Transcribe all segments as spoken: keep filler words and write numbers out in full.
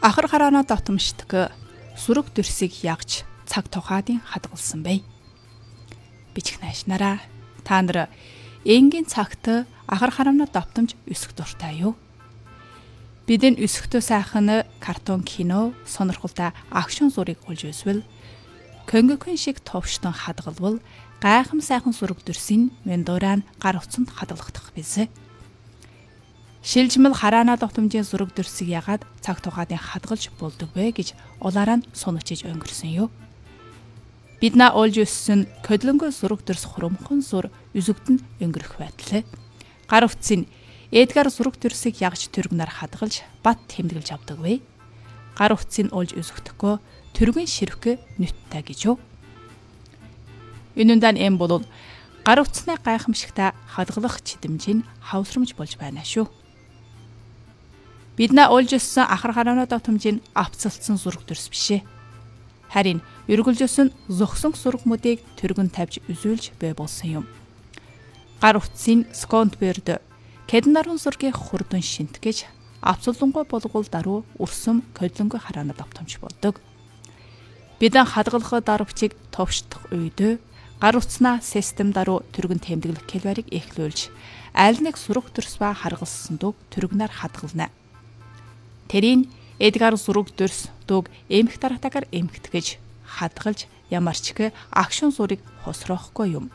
Ахар хараана дотомшдог сүрэг дүрсийг ягж цаг тухаадын хадгалсан бай. Бичих наашнараа та нар энгийн цагт ахар хараана довтомж өсөх дуртай юу? Бидэн өсөхдөө сайхан картон кино, сонирхолтой акшн зургийг олж үзвэл, Конгокын шиг товштон хадгалвал гайхам сайхан сүрэг дүрсийн мендурaan гар утсанд хадгалагдах биз. Шилжмэл хараана довтомжийн зүрэг дүрсийг ягаад цаг тухаадын хадгалж болдог вэ гэж улаараа нь сунагчиж өнгөрсөн юу. Бид на олж өссөн кодлонго зүрэг дүрс хурамхан зүр үзэгдэн өнгөрөх байтал. Гар утсын эдгар зүрэг дүрсийг ягж түргнээр хадгалж бат тэмдэглэж авдаг вэ. Гар утсыг олж өсөхдөгөө түргэн ширхгэ нүттэй гэж юу. Энэндээ эм болол гар утсны гайхамшигтай хадгалах чидэмжийг хавсрамж болж байна шүү. Бид на олж өссөн ахар хараана довтомжийн авцалцсан зүрэг дүрс бишээ. Харин өргөлж өссөн зогсон сүргмүүдийг түргэн тавьж үзүүлж бай болсон юм. Гар утсын сконтберд кэдэн нарун сүргийн хурдан шинт гэж авцаллангой болгол даруй өрсөм кодлонго хараана довтомж болдог. Бидэн хадгалах дарвчийг товшдох үед гар утснаа систем даруй түргэн тэмдэглэх келбарыг эхлүүлж аль нэг сүрэг дүрс ба харгалсан дуг түргнээр хадгална. Тэрийн эдгар зүрэг дүрс дуг эмх таратагаар эмхтгэж хадгалж ямарч к акшн зургийг хосроохгүй юм.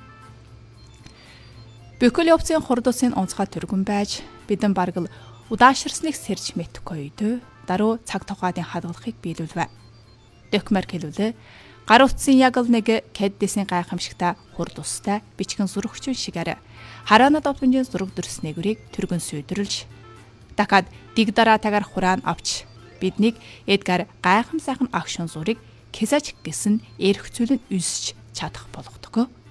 Бүхэл явцын хурдусын онцгой түргэн байж бидэн баргал удаашрсныг сэрж мэтгэхгүй үед даруй цаг тухаадын хадгалахыг биелүүлвэ. Докмар хэлвэлээ гар утсын яг л нэг кэддисийн гайхамшигтай хурдустай бичгэн зүрхчүүн шигээр хараана довтомжийн зүрэг дүрс нэгүрийг түргэн сүйдрэлж дахад дигдаратагаар хураан авч биднийг эдгар гайхам сайхан акшн зургийг кэсаж гэсэн эрх зүйлэн үсч чадах болгодог.